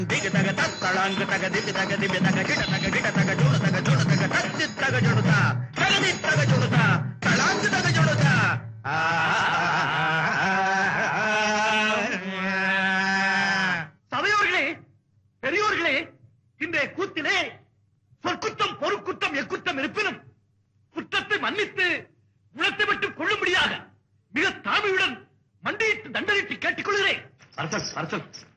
சபையோர்களே, பெரியோர்களே, இன்றைய கூத்திலே சொற்குற்றம், பொறுக்குற்றம், எக்குற்றம் இருப்பினும் குற்றத்தை மன்னித்து குணத்தை விட்டு கொள்ளும்படியாக மிக தாழ்மையுடன் மண்டியிட்டு தண்டனைத்து கேட்டுக் கொள்கிறேன்.